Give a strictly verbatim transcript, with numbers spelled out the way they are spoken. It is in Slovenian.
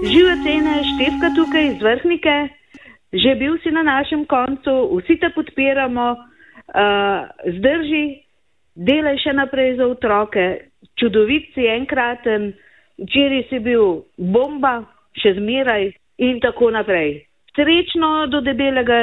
Živa cena, Štefka tukaj iz Vrhnike, že bil si na našem koncu, vsi te podpiramo, uh, zdrži, delaj še naprej za otroke, čudovit si enkraten, včeraj si bil bomba, še zmeraj in tako naprej. Srečno do debelega